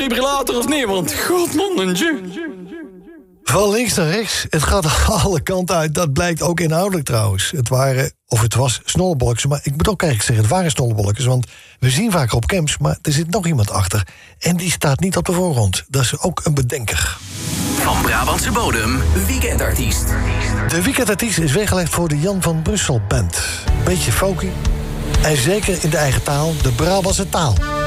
defibrillator of niet? Want godmannetje. Van links naar rechts, het gaat alle kanten uit. Dat blijkt ook inhoudelijk trouwens. Het was snollebolletjes, maar ik moet ook eigenlijk zeggen... het waren snollebolletjes, want we zien vaker op camps... maar er zit nog iemand achter. En die staat niet op de voorgrond. Dat is ook een bedenker. Van Brabantse bodem, weekendartiest. De weekendartiest is weggelegd voor de Jan van Brussel Band. Beetje folky. En zeker in de eigen taal, de Brabantse taal.